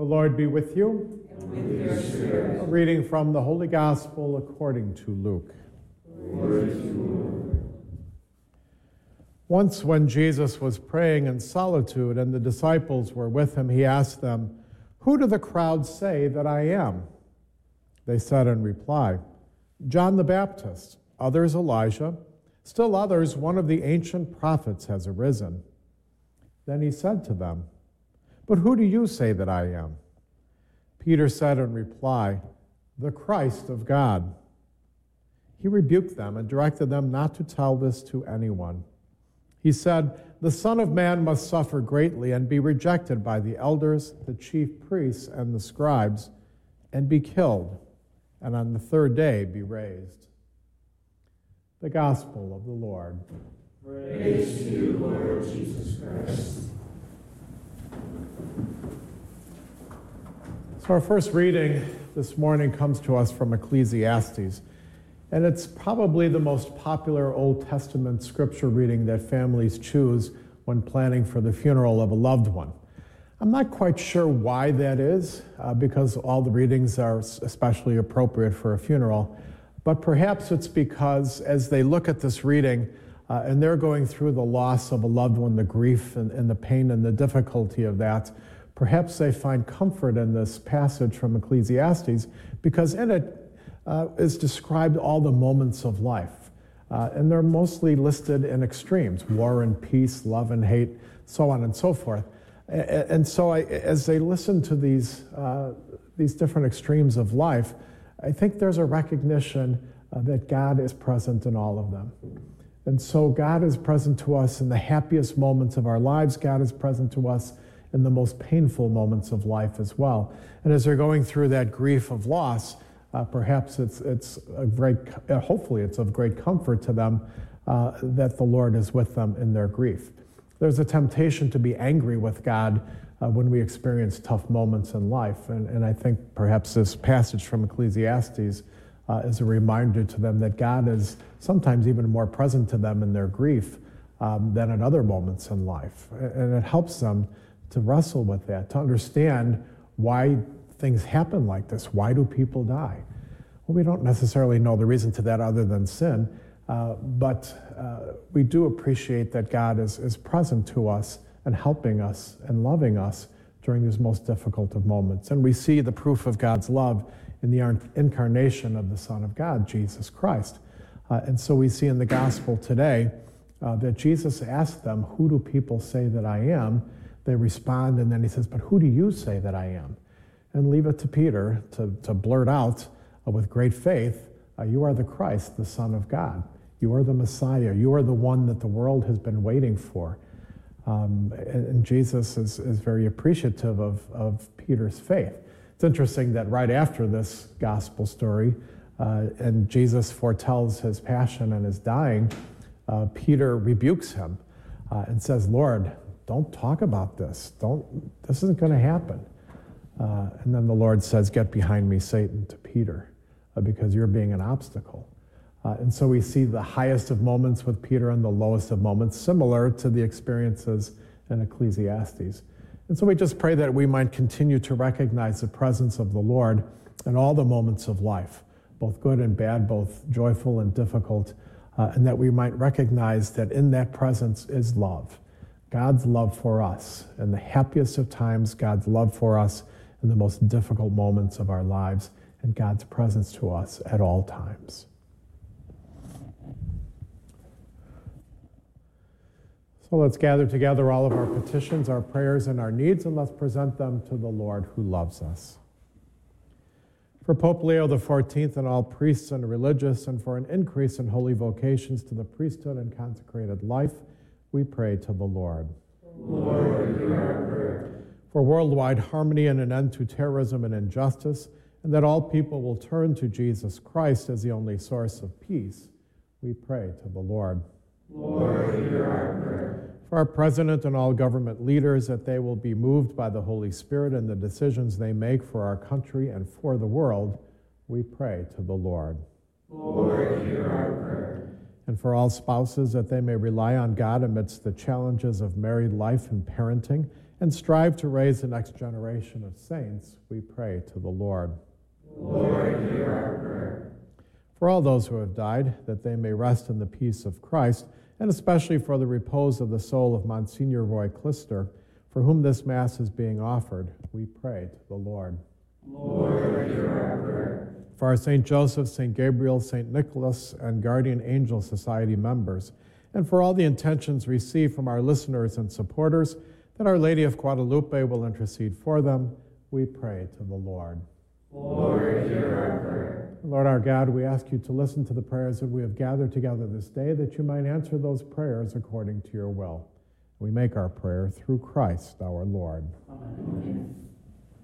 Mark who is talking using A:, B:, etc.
A: Lord be with you.
B: And with your spirit.
A: A reading from the Holy Gospel according to Luke.
B: Glory to you, Lord.
A: Once when Jesus was praying in solitude and the disciples were with him, he asked them, "Who do the crowds say that I am?" They said in reply, "John the Baptist, others Elijah, still others one of the ancient prophets has arisen." Then he said to them, "But who do you say that I am?" Peter said in reply, "The Christ of God." He rebuked them and directed them not to tell this to anyone. He said, "The Son of Man must suffer greatly and be rejected by the elders, the chief priests, and the scribes, and be killed, and on the third day be raised." The Gospel of the Lord.
B: Praise to you, Lord Jesus Christ.
A: So our first reading this morning comes to us from Ecclesiastes, and it's probably the most popular Old Testament scripture reading that families choose when planning for the funeral of a loved one. I'm not quite sure why that is, because all the readings are especially appropriate for a funeral, but perhaps it's because as they look at this reading and they're going through the loss of a loved one, the grief and the pain and the difficulty of that, perhaps they find comfort in this passage from Ecclesiastes because in it is described all the moments of life. And they're mostly listed in extremes: war and peace, love and hate, so on and so forth. And so as they listen to these different extremes of life, I think there's a recognition that God is present in all of them. And so God is present to us in the happiest moments of our lives. God is present to us in the most painful moments of life as well. And as they're going through that grief of loss, perhaps hopefully it's of great comfort to them that the Lord is with them in their grief. There's a temptation to be angry with God when we experience tough moments in life. And I think perhaps this passage from Ecclesiastes is a reminder to them that God is sometimes even more present to them in their grief than in other moments in life. And it helps them to wrestle with that, to understand why things happen like this. Why do people die? Well, we don't necessarily know the reason to that other than sin, but we do appreciate that God is present to us and helping us and loving us during these most difficult of moments. And we see the proof of God's love in the incarnation of the Son of God, Jesus Christ. And so we see in the gospel today that Jesus asked them, "Who do people say that I am?" They respond, and then he says, "But who do you say that I am?" And leave it to Peter to blurt out with great faith, "You are the Christ, the Son of God. You are the Messiah. You are the one that the world has been waiting for." And Jesus is very appreciative of Peter's faith. It's interesting that right after this gospel story, and Jesus foretells his passion and his dying, Peter rebukes him and says, "Lord, don't talk about this. This isn't going to happen." And then the Lord says, "Get behind me, Satan," to Peter, because you're being an obstacle. And so we see the highest of moments with Peter and the lowest of moments, similar to the experiences in Ecclesiastes. And so we just pray that we might continue to recognize the presence of the Lord in all the moments of life, both good and bad, both joyful and difficult, and that we might recognize that in that presence is love. God's love for us. In the happiest of times, God's love for us in the most difficult moments of our lives, and God's presence to us at all times. So let's gather together all of our petitions, our prayers, and our needs, and let's present them to the Lord who loves us. For Pope Leo XIV and all priests and religious, and for an increase in holy vocations to the priesthood and consecrated life, we pray to the Lord.
B: Lord, hear our prayer.
A: For worldwide harmony and an end to terrorism and injustice, and that all people will turn to Jesus Christ as the only source of peace, we pray to the Lord.
B: Lord, hear our prayer.
A: For our president and all government leaders, that they will be moved by the Holy Spirit in the decisions they make for our country and for the world, we pray to the Lord.
B: Lord, hear our prayer.
A: And for all spouses, that they may rely on God amidst the challenges of married life and parenting, and strive to raise the next generation of saints, we pray to the Lord.
B: Lord, hear our prayer.
A: For all those who have died, that they may rest in the peace of Christ, and especially for the repose of the soul of Monsignor Roy Clister, for whom this Mass is being offered, we pray to the Lord.
B: Lord, hear our prayer.
A: For our St. Joseph, St. Gabriel, St. Nicholas, and Guardian Angel Society members, and for all the intentions received from our listeners and supporters, that Our Lady of Guadalupe will intercede for them, we pray to the Lord.
B: Lord, hear our prayer.
A: Lord our God, we ask you to listen to the prayers that we have gathered together this day, that you might answer those prayers according to your will. We make our prayer through Christ our Lord.
B: Amen.